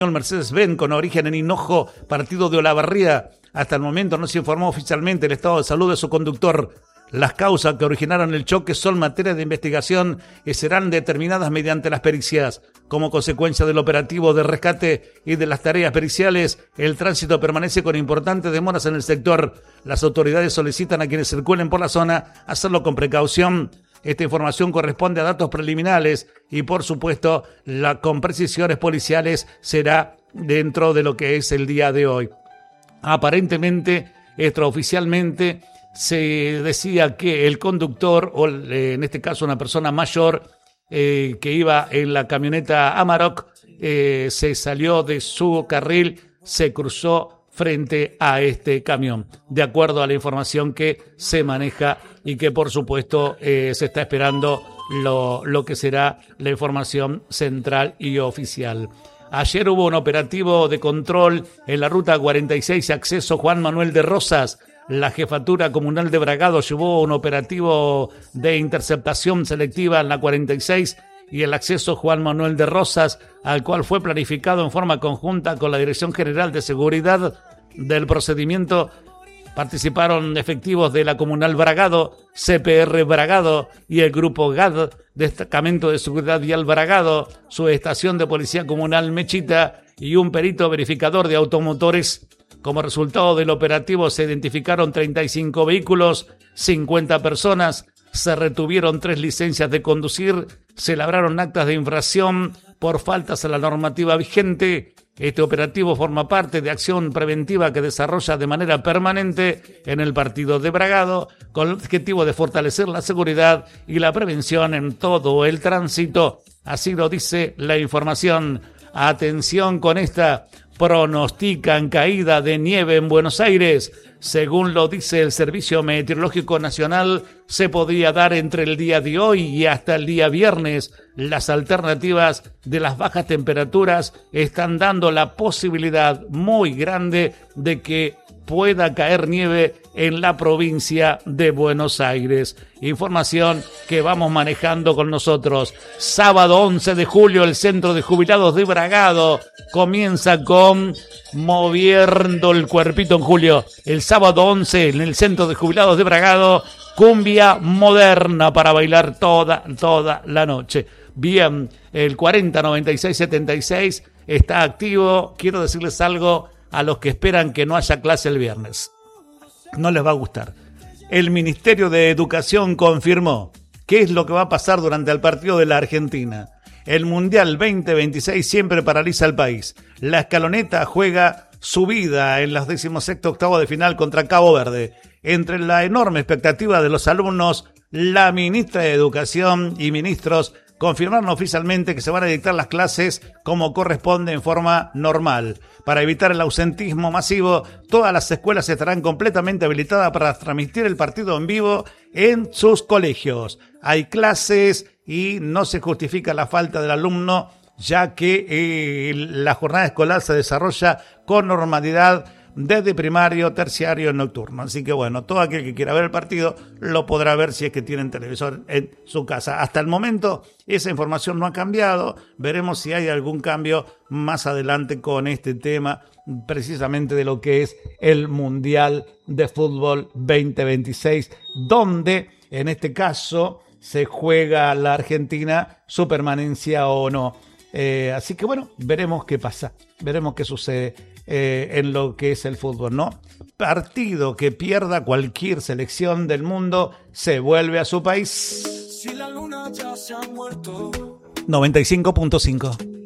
español Mercedes-Benz con origen en Hinojo, partido de Olavarría. Hasta el momento no se informó oficialmente el estado de salud de su conductor. Las causas que originaron el choque son materia de investigación y serán determinadas mediante las pericias. Como consecuencia del operativo de rescate y de las tareas periciales, el tránsito permanece con importantes demoras en el sector. Las autoridades solicitan a quienes circulen por la zona hacerlo con precaución. Esta información corresponde a datos preliminares y, por supuesto, con precisiones policiales será dentro de lo que es el día de hoy. Aparentemente, extraoficialmente, se decía que el conductor, o en este caso una persona mayor que iba en la camioneta Amarok, se salió de su carril, se cruzó frente a este camión, de acuerdo a la información que se maneja y que por supuesto se está esperando lo que será la información central y oficial. Ayer hubo un operativo de control en la ruta 46 acceso Juan Manuel de Rosas. La Jefatura Comunal de Bragado llevó un operativo de interceptación selectiva en la 46 y el acceso Juan Manuel de Rosas, al cual fue planificado en forma conjunta con la Dirección General de Seguridad del procedimiento. Participaron efectivos de la Comunal Bragado, CPR Bragado y el Grupo GAD, Destacamento de Seguridad Vial Bragado, su estación de Policía Comunal Mechita y un perito verificador de automotores. Como resultado del operativo se identificaron 35 vehículos, 50 personas, se retuvieron 3 licencias de conducir, se labraron actas de infracción por faltas a la normativa vigente. Este operativo forma parte de acción preventiva que desarrolla de manera permanente en el partido de Bragado con el objetivo de fortalecer la seguridad y la prevención en todo el tránsito. Así lo dice la información. Atención con esta. Pronostican caída de nieve en Buenos Aires. Según lo dice el Servicio Meteorológico Nacional, se podría dar entre el día de hoy y hasta el día viernes. Las alternativas de las bajas temperaturas están dando la posibilidad muy grande de que pueda caer nieve en la provincia de Buenos Aires. Información que vamos manejando con nosotros. Sábado 11 de julio, el Centro de Jubilados de Bragado comienza con Moviendo el Cuerpito en Julio. El sábado 11 en el Centro de Jubilados de Bragado, cumbia moderna para bailar toda la noche. Bien, el 409676 está activo. Quiero decirles algo a los que esperan que no haya clase el viernes. No les va a gustar. El Ministerio de Educación confirmó qué es lo que va a pasar durante el partido de la Argentina. El Mundial 2026 siempre paraliza el país. La Escaloneta juega su vida en los 16º octavos de final contra Cabo Verde. Entre la enorme expectativa de los alumnos, la ministra de Educación y ministros confirmaron oficialmente que se van a dictar las clases como corresponde en forma normal. Para evitar el ausentismo masivo, todas las escuelas estarán completamente habilitadas para transmitir el partido en vivo en sus colegios. Hay clases y no se justifica la falta del alumno, ya que la jornada escolar se desarrolla con normalidad desde primario, terciario, nocturno. Así que bueno, todo aquel que quiera ver el partido lo podrá ver si es que tienen televisor en su casa. Hasta el momento esa información no ha cambiado. Veremos si hay algún cambio más adelante con este tema precisamente de lo que es el Mundial de Fútbol 2026, donde en este caso se juega la Argentina su permanencia o no. Así que bueno, veremos qué pasa, veremos qué sucede en lo que es el fútbol, ¿no? Partido que pierda cualquier selección del mundo se vuelve a su país. Si la luna ya se ha muerto. 95.5